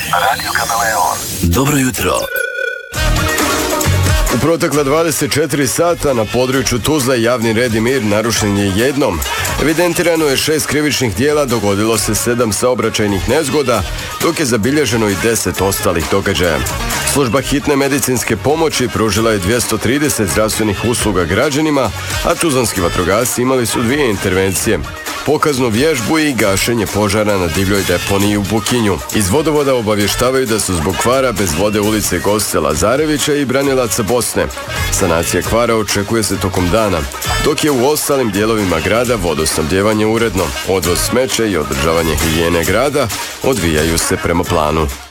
Radio Kameleon. Dobro jutro. U protekla 24 sata na području Tuzle javni red i mir narušen je jednom. Evidentirano je 6 krivičnih dijela, dogodilo se 7 saobraćajnih nezgoda, dok je zabilježeno i 10 ostalih događaja. Služba hitne medicinske pomoći pružila je 230 zdravstvenih usluga građanima, a tuzlanski vatrogasci imali su 2 intervencije. Pokaznu vježbu i gašenje požara na divljoj deponiji u Bukinju. Iz vodovoda obavještavaju da su zbog kvara bez vode ulice Goste Lazarevića i Branilaca Bosne. Sanacija kvara očekuje se tokom dana, dok je u ostalim dijelovima grada vodosnabdjevanje uredno. Odvoz smeća i održavanje higijene grada odvijaju se prema planu.